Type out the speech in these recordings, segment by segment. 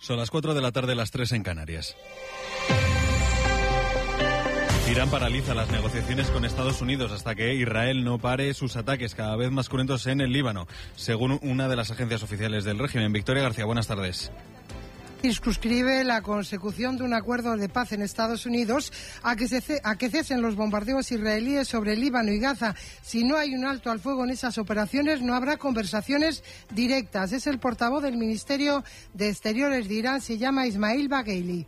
Son las 4 de la tarde, las 3 en Canarias. Irán paraliza las negociaciones con Estados Unidos hasta que Israel no pare sus ataques cada vez más cruentos en el Líbano, según una de las agencias oficiales del régimen. Victoria García, buenas tardes. Circunscribe la consecución de un acuerdo de paz en Estados Unidos a que cesen los bombardeos israelíes sobre el Líbano y Gaza. Si no hay un alto al fuego en esas operaciones, no habrá conversaciones directas. Es el portavoz del Ministerio de Exteriores de Irán, se llama Ismail Bagheili.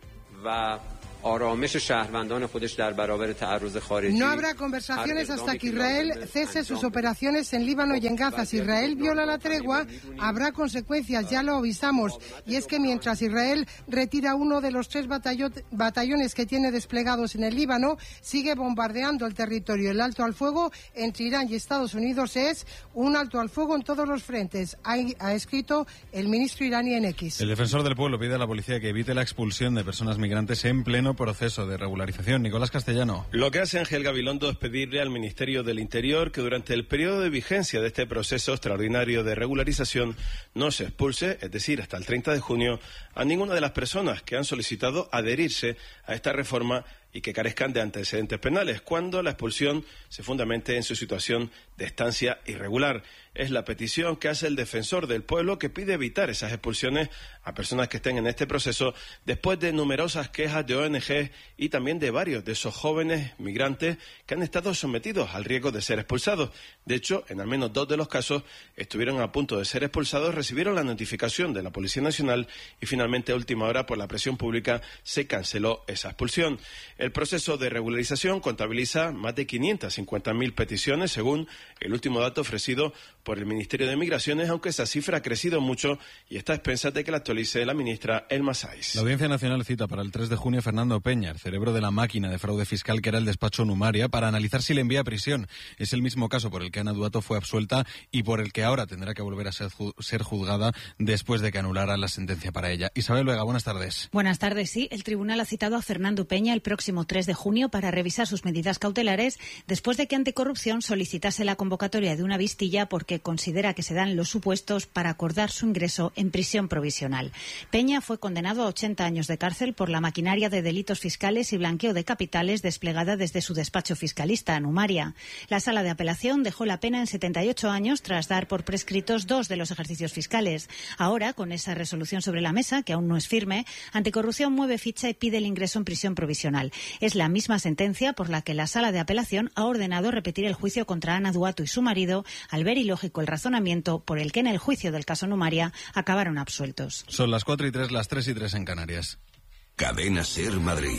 No habrá conversaciones hasta que Israel cese sus operaciones en Líbano y en Gaza. Si Israel viola la tregua, habrá consecuencias, ya lo avisamos. Y es que mientras Israel retira uno de los 3 batallones que tiene desplegados en el Líbano, sigue bombardeando el territorio. El alto al fuego entre Irán y Estados Unidos es un alto al fuego en todos los frentes, ha escrito el ministro iraní en X. El defensor del pueblo pide a la policía que evite la expulsión de personas migrantes en pleno proceso de regularización. Nicolás Castellano. Lo que hace Ángel Gabilondo es pedirle al Ministerio del Interior que durante el periodo de vigencia de este proceso extraordinario de regularización no se expulse, es decir, hasta el 30 de junio, a ninguna de las personas que han solicitado adherirse a esta reforma y que carezcan de antecedentes penales, cuando la expulsión se fundamente en su situación de estancia irregular. Es la petición que hace el defensor del pueblo, que pide evitar esas expulsiones a personas que estén en este proceso, después de numerosas quejas de ONG y también de varios de esos jóvenes migrantes que han estado sometidos al riesgo de ser expulsados. De hecho, en al menos 2 de los casos estuvieron a punto de ser expulsados, recibieron la notificación de la Policía Nacional y finalmente a última hora, por la presión pública, se canceló esa expulsión. El proceso de regularización contabiliza más de 550.000 peticiones, según el último dato ofrecido por el Ministerio de Migraciones, aunque esa cifra ha crecido mucho y está a expensas de que la actualice la ministra Elma Sáiz. La Audiencia Nacional cita para el 3 de junio a Fernando Peña, el cerebro de la máquina de fraude fiscal que era el despacho Numaria, para analizar si le envía a prisión. Es el mismo caso por el que Ana Duato fue absuelta y por el que ahora tendrá que volver a ser juzgada después de que anulara la sentencia para ella. Isabel Vega, buenas tardes. Buenas tardes, sí. El tribunal ha citado a Fernando Peña el próximo 3 de junio para revisar sus medidas cautelares después de que Anticorrupción solicitase la convocatoria de una vistilla porque considera que se dan los supuestos para acordar su ingreso en prisión provisional. Peña fue condenado a 80 años de cárcel por la maquinaria de delitos fiscales y blanqueo de capitales desplegada desde su despacho fiscalista, Numaria. La sala de apelación dejó la pena en 78 años tras dar por prescritos 2 de los ejercicios fiscales. Ahora, con esa resolución sobre la mesa, que aún no es firme, Anticorrupción mueve ficha y pide el ingreso en prisión provisional. Es la misma sentencia por la que la sala de apelación ha ordenado repetir el juicio contra Ana Duato y su marido, al ver ilógico el razonamiento por el que en el juicio del caso Numaria acabaron absueltos. Son las 4 y 3, las 3 y 3 en Canarias. Cadena SER Madrid.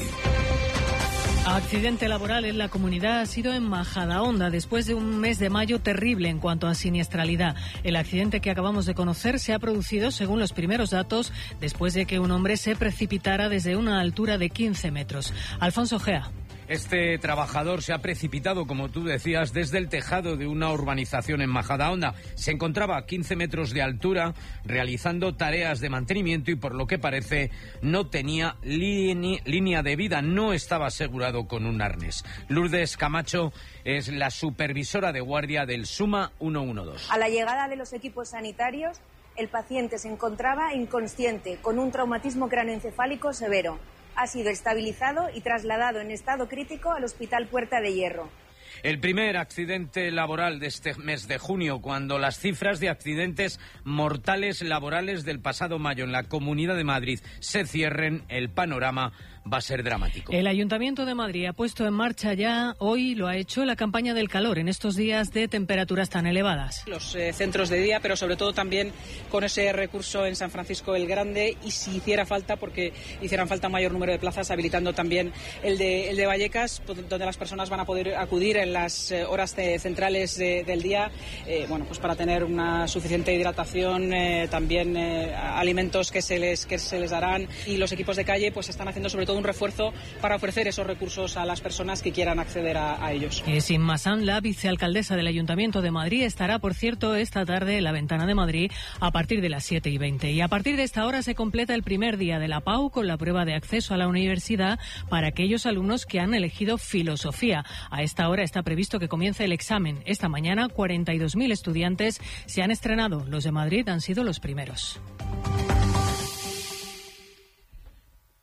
Accidente laboral en la comunidad ha sido en Majadahonda después de un mes de mayo terrible en cuanto a siniestralidad. El accidente que acabamos de conocer se ha producido, según los primeros datos, después de que un hombre se precipitara desde una altura de 15 metros. Alfonso Gea. Este trabajador se ha precipitado, como tú decías, desde el tejado de una urbanización en Majadahonda. Se encontraba a 15 metros de altura realizando tareas de mantenimiento y, por lo que parece, no tenía línea de vida, no estaba asegurado con un arnés. Lourdes Camacho es la supervisora de guardia del SUMA 112. A la llegada de los equipos sanitarios, el paciente se encontraba inconsciente, con un traumatismo craneoencefálico severo. Ha sido estabilizado y trasladado en estado crítico al Hospital Puerta de Hierro. El primer accidente laboral de este mes de junio, cuando las cifras de accidentes mortales laborales del pasado mayo en la Comunidad de Madrid se cierren, el panorama va a ser dramático. El Ayuntamiento de Madrid ha puesto en marcha ya, hoy lo ha hecho, la campaña del calor en estos días de temperaturas tan elevadas. Los centros de día, pero sobre todo también con ese recurso en San Francisco el Grande y si hiciera falta, porque hicieran falta mayor número de plazas, habilitando también el de Vallecas, donde las personas van a poder acudir en las horas centrales del día, pues para tener una suficiente hidratación, también alimentos que se les darán, y los equipos de calle pues están haciendo sobre todo un refuerzo para ofrecer esos recursos a las personas que quieran acceder a ellos. Inma Sanz, la vicealcaldesa del Ayuntamiento de Madrid, estará, por cierto, esta tarde en la Ventana de Madrid a partir de las 7:20. Y a partir de esta hora se completa el primer día de la PAU con la prueba de acceso a la universidad para aquellos alumnos que han elegido filosofía. A esta hora está previsto que comience el examen. Esta mañana 42.000 estudiantes se han estrenado. Los de Madrid han sido los primeros.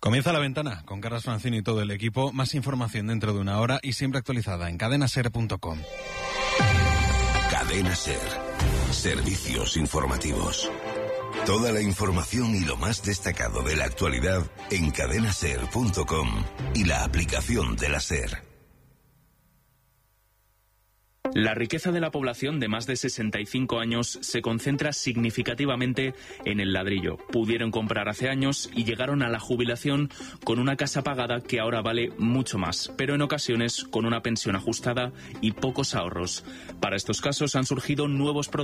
Comienza La Ventana con Carlos Francini y todo el equipo. Más información dentro de una hora y siempre actualizada en cadenaser.com. Cadena Ser. Servicios informativos. Toda la información y lo más destacado de la actualidad en cadenaser.com y la aplicación de la Ser. La riqueza de la población de más de 65 años se concentra significativamente en el ladrillo. Pudieron comprar hace años y llegaron a la jubilación con una casa pagada que ahora vale mucho más, pero en ocasiones con una pensión ajustada y pocos ahorros. Para estos casos han surgido nuevos productos